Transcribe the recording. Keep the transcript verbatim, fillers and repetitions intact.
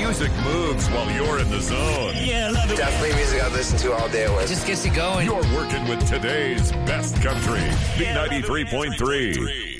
music moves while you're in the zone. Yeah, I love it. Definitely music I listen to all day. It just gets you going. You're working with today's best country. B ninety-three point three.